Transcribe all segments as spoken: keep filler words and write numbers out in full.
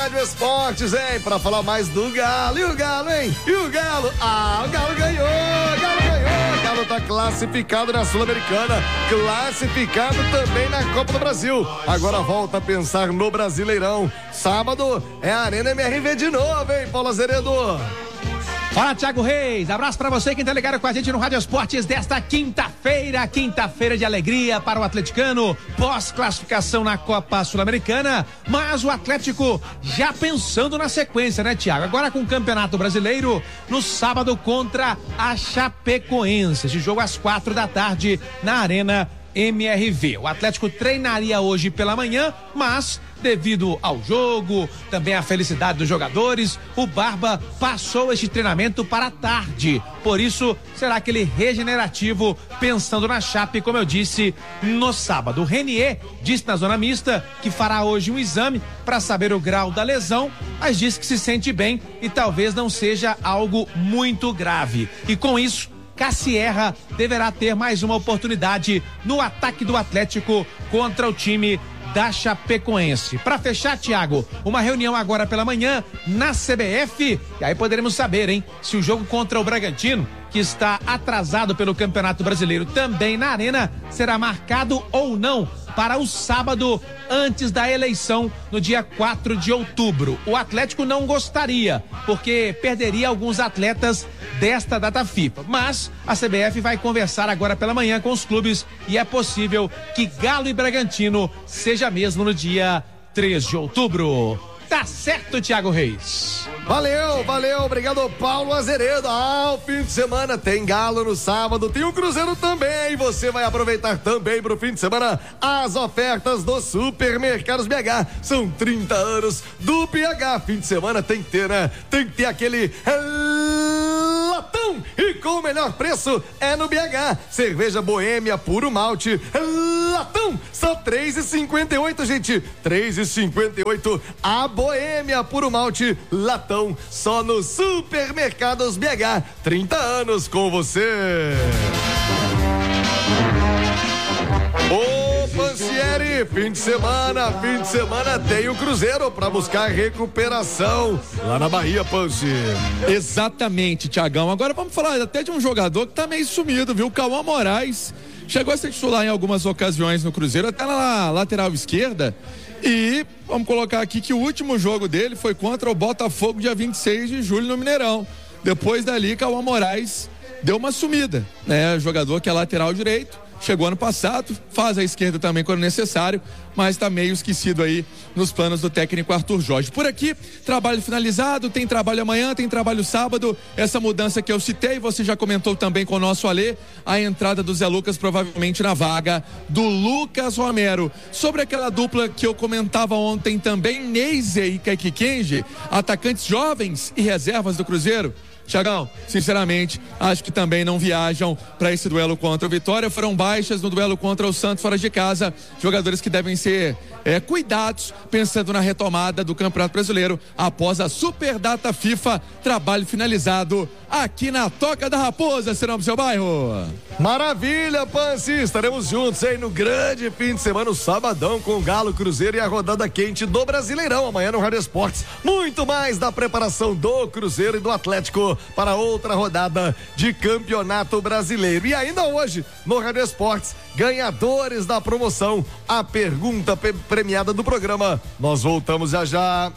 Rádio Esportes, hein? Pra falar mais do Galo. E o Galo, hein? E o Galo? Ah, o Galo ganhou! O Galo ganhou! O Galo tá classificado na Sul-Americana, classificado também na Copa do Brasil. Agora volta a pensar no Brasileirão. Sábado é a Arena M R V de novo, hein, Paulo Azeredo? Fala, Thiago Reis, abraço pra você, quem tá ligado com a gente no Rádio Esportes desta quinta-feira, quinta-feira de alegria para o atleticano, pós-classificação na Copa Sul-Americana, mas o Atlético já pensando na sequência, né, Thiago? Agora com o Campeonato Brasileiro, no sábado contra a Chapecoense, esse jogo às quatro da tarde na Arena M R V. O Atlético treinaria hoje pela manhã, mas devido ao jogo, também à felicidade dos jogadores, o Barba passou este treinamento para a tarde. Por isso, será aquele regenerativo, pensando na Chape, como eu disse, no sábado. O Renier disse na zona mista que fará hoje um exame para saber o grau da lesão, mas disse que se sente bem e talvez não seja algo muito grave. E com isso, Cassierra deverá ter mais uma oportunidade no ataque do Atlético contra o time da Chapecoense. Para fechar, Thiago, uma reunião agora pela manhã na C B F, e aí poderemos saber, hein, se o jogo contra o Bragantino, que está atrasado pelo Campeonato Brasileiro também na Arena, será marcado ou não para o sábado antes da eleição no dia quatro de outubro. O Atlético não gostaria, porque perderia alguns atletas desta data FIFA, mas a C B F vai conversar agora pela manhã com os clubes e é possível que Galo e Bragantino seja mesmo no dia três de outubro. Tá certo, Thiago Reis. Valeu, valeu, obrigado, Paulo Azeredo. Ah, o fim de semana tem Galo no sábado, tem o Cruzeiro também. Você vai aproveitar também pro fim de semana as ofertas dos Supermercados B H. São trinta anos do B H. Fim de semana tem que ter, né? Tem que ter aquele latão. E com o melhor preço é no B H. Cerveja Boêmia Puro Malte, latão, só três e cinquenta e oito, gente. três e cinquenta e oito a Boêmia Puro Malte, latão, só nos Supermercados B H. trinta anos com você. Ô Pansieri, fim de semana, fim de semana tem o Cruzeiro pra buscar recuperação lá na Bahia, Pansi. Exatamente, Thiagão. Agora vamos falar até de um jogador que tá meio sumido, viu? O Cauã Moraes chegou a ser titular em algumas ocasiões no Cruzeiro, até na lateral esquerda. E vamos colocar aqui que o último jogo dele foi contra o Botafogo, dia vinte e seis de julho, no Mineirão. Depois dali, Cauã Moraes deu uma sumida, né? Jogador que é lateral direito, chegou ano passado, faz a esquerda também quando necessário, mas tá meio esquecido aí nos planos do técnico Arthur Jorge. Por aqui, trabalho finalizado, tem trabalho amanhã, tem trabalho sábado. Essa mudança que eu citei, você já comentou também com o nosso Alê, a entrada do Zé Lucas provavelmente na vaga do Lucas Romero. Sobre aquela dupla que eu comentava ontem também, Neise e Kaique Kenji, atacantes jovens e reservas do Cruzeiro. Thiagão, sinceramente, acho que também não viajam para esse duelo contra o Vitória. Foram baixas no duelo contra o Santos fora de casa. Jogadores que devem ser é, cuidados, pensando na retomada do Campeonato Brasileiro após a Super Data FIFA. Trabalho finalizado aqui na Toca da Raposa, serão pro seu bairro. Maravilha, Pansi, estaremos juntos aí no grande fim de semana, o sabadão, com o Galo, Cruzeiro e a rodada quente do Brasileirão, amanhã no Rádio Esportes. Muito mais da preparação do Cruzeiro e do Atlético para outra rodada de Campeonato Brasileiro. E ainda hoje, no Rádio Esportes, ganhadores da promoção, a pergunta pe- premiada do programa. Nós voltamos já já.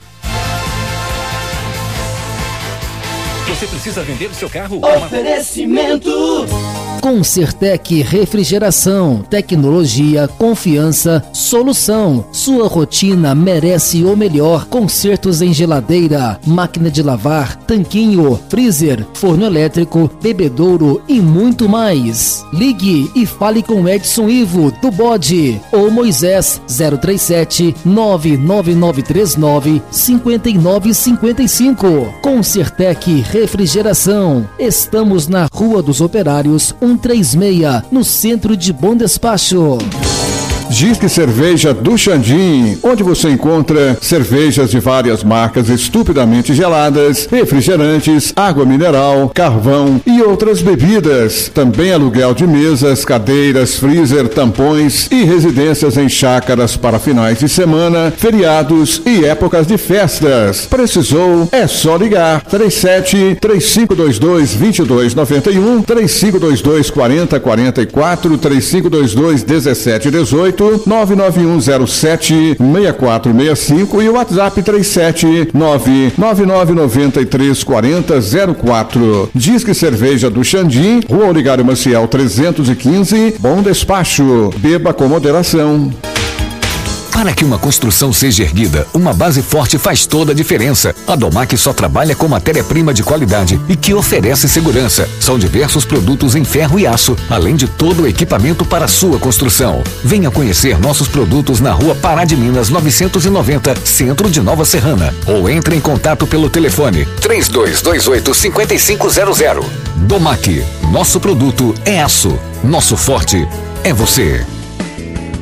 Você precisa vender o seu carro? Oferecimento Concertec Refrigeração, tecnologia, confiança, solução. Sua rotina merece o melhor. Consertos em geladeira, máquina de lavar, tanquinho, freezer, forno elétrico, bebedouro e muito mais. Ligue e fale com Edson Ivo do Bode ou Moisés zero três sete nove nove nove três nove cinco nove cinco cinco. Concertec Refrigeração. Estamos na Rua dos Operários cento e trinta e seis, no centro de Bom Despacho. Disque Cerveja do Xandim, onde você encontra cervejas de várias marcas estupidamente geladas, refrigerantes, água mineral, carvão e outras bebidas. Também aluguel de mesas, cadeiras, freezer, tampões e residências em chácaras para finais de semana, feriados e épocas de festas. Precisou? É só ligar. três sete três cinco dois dois dois dois nove um, três cinco dois dois quatro zero quatro quatro, três cinco dois dois um sete um oito, nove nove um zero sete seis quatro seis cinco e o WhatsApp três sete nove nove nove nove três quatro zero zero quatro. Disque Cerveja do Xandim, Rua Oligário Maciel trezentos e quinze, Bom Despacho. Beba com moderação. Para que uma construção seja erguida, uma base forte faz toda a diferença. A Domac só trabalha com matéria-prima de qualidade e que oferece segurança. São diversos produtos em ferro e aço, além de todo o equipamento para a sua construção. Venha conhecer nossos produtos na Rua Pará de Minas novecentos e noventa, Centro de Nova Serrana. Ou entre em contato pelo telefone três dois dois oito, cinco cinco zero zero. Domac, nosso produto é aço. Nosso forte é você.